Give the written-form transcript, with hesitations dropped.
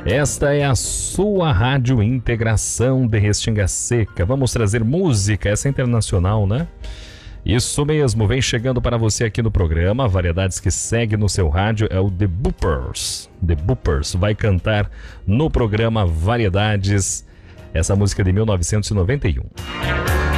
Esta é a sua Rádio Integração de Restinga Seca. Vamos trazer música, essa é internacional, né? Isso mesmo, vem chegando para você aqui no programa. Variedades que segue no seu rádio é o The Boopers. The Boopers vai cantar no programa Variedades essa música de 1991.